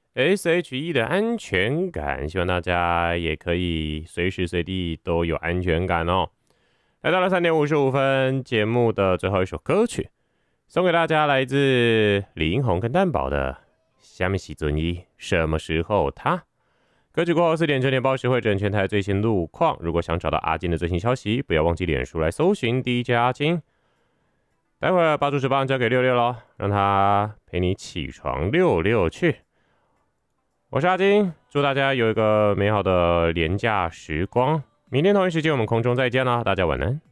SHE 的安全感，希望大家也可以随时随地都有安全感哦。来到了3:55，节目的最后一首歌曲，送给大家，来自李英宏跟蛋宝的《虾米喜尊一》，什么时候他？歌曲过后4点整点报时会整全台最新路况。如果想找到阿金的最新消息，不要忘记脸书来搜寻 DJ 阿金。待会儿把主持棒交给六六咯，让他陪你起床溜溜去。我是阿金，祝大家有一个美好的连假时光。明天同一时间我们空中再见啦，大家晚安。